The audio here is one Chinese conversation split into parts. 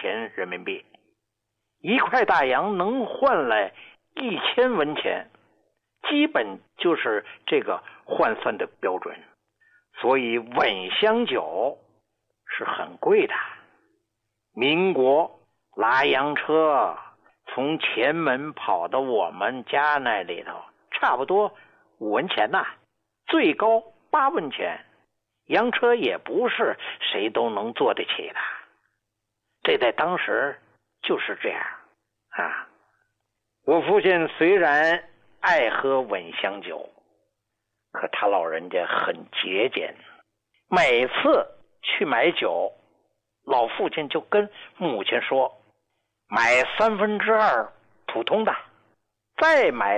钱人民币，1块大洋能换来1000文钱，基本就是这个换算的标准。所以稳香酒是很贵的。民国拉洋车从前门跑到我们家那里头，差不多5文钱呐，最高8文钱。洋车也不是谁都能坐得起的，这在当时就是这样啊。我父亲虽然爱喝稳香酒，可他老人家很节俭，每次去买酒，老父亲就跟母亲说，买2/3普通的，再买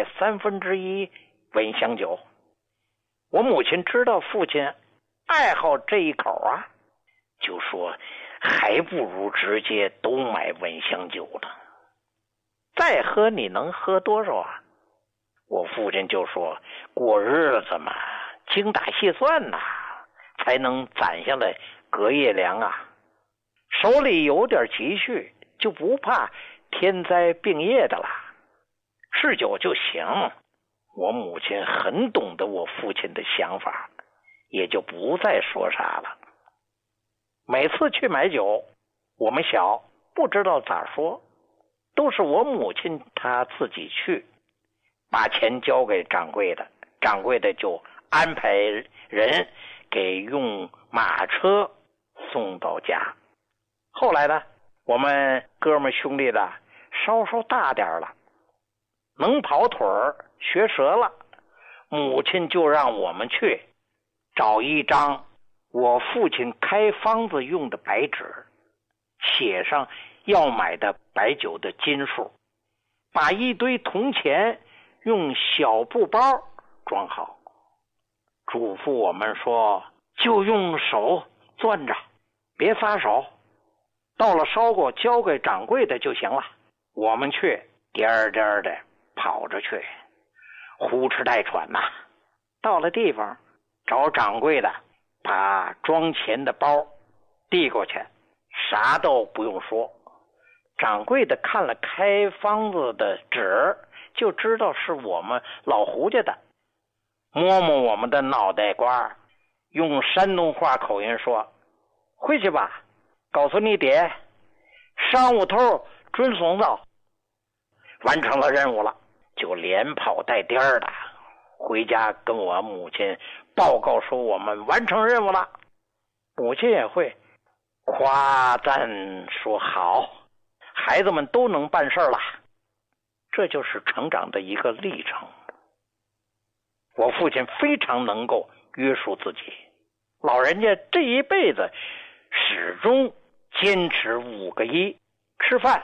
1/3稳香酒。我母亲知道父亲爱好这一口啊，就说还不如直接都买稳香酒呢，再喝你能喝多少啊？我父亲就说，过日子嘛，精打细算呐，才能攒下来隔夜粮啊。手里有点积蓄，就不怕天灾病业的了，是酒就行。我母亲很懂得我父亲的想法，也就不再说啥了。每次去买酒，我们小不知道咋说，都是我母亲她自己去，把钱交给掌柜的，掌柜的就安排人给用马车送到家。后来呢，我们哥们兄弟的稍稍大点了，能跑腿儿学舌了，母亲就让我们去找一张我父亲开方子用的白纸，写上要买的白酒的斤数，把一堆铜钱用小布包装好，嘱咐我们说，就用手攥着，别撒手，到了烧过交给掌柜的就行了。我们去颠颠的跑着去，呼哧带喘呐。到了地方，找掌柜的，把装钱的包递过去，啥都不用说。掌柜的看了开方子的纸，就知道是我们老胡家的，摸摸我们的脑袋瓜，用山东话口音说，回去吧，告诉你爹，上午头准送到。完成了任务了，就连跑带颠的回家跟我母亲报告说我们完成任务了。母亲也会夸赞说好，孩子们都能办事了。这就是成长的一个历程。我父亲非常能够约束自己，老人家这一辈子始终坚持5个1，吃饭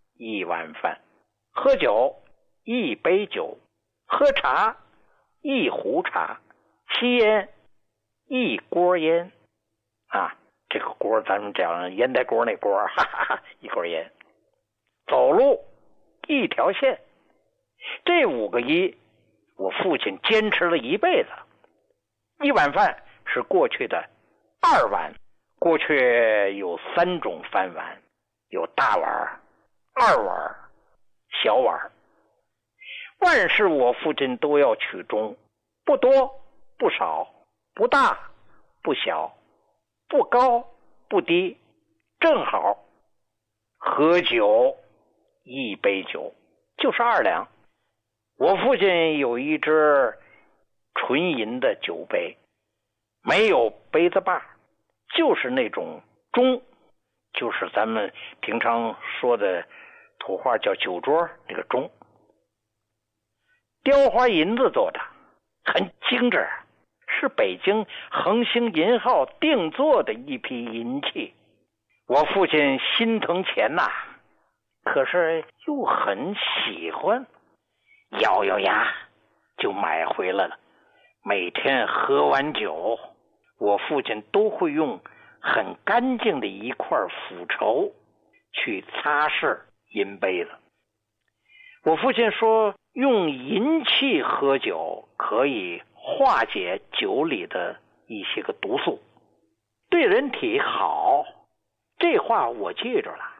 1碗饭，喝酒1杯酒，喝茶1壶茶，吸烟1锅烟啊，这个锅咱们讲烟袋锅那锅，哈哈哈，1锅烟。走路1条线，这5个1，我父亲坚持了一辈子。1碗饭是过去的2碗，过去有3种饭碗，有大碗、2碗、小碗。万事我父亲都要取中，不多不少，不大不小，不高不低，正好。喝酒1杯酒就是2两。我父亲有一只纯银的酒杯，没有杯子把，就是那种盅，就是咱们平常说的土话叫酒桌那个盅，雕花银子做的，很精致，是北京恒星银号定做的一批银器。我父亲心疼钱呐，可是又很喜欢，咬咬牙就买回来了。每天喝完酒，我父亲都会用很干净的一块腐绸去擦拭银杯子。我父亲说，用银器喝酒可以化解酒里的一些个毒素，对人体好，这话我记住了。